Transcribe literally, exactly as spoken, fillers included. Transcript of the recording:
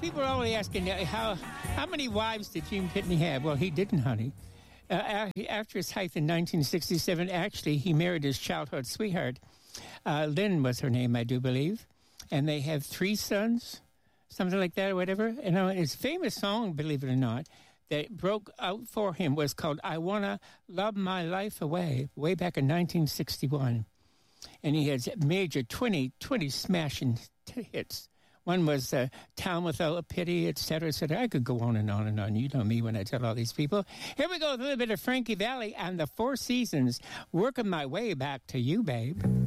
people are always asking, uh, how how many wives did Gene Pitney have? Well, he didn't, honey. Uh, after his height in nineteen sixty-seven, actually, he married his childhood sweetheart. Uh, Lynn was her name, I do believe. And they have three sons, something like that or whatever. And uh, his famous song, believe it or not, that broke out for him was called I Wanna Love My Life Away, way back in nineteen sixty-one. And he has major twenty, twenty smashing t- hits. One was uh, Town Without a Pity, et cetera, et cetera. I could go on and on and on. You know me when I tell all these people. Here we go with a little bit of Frankie Valli and the Four Seasons, working my way back to you, babe.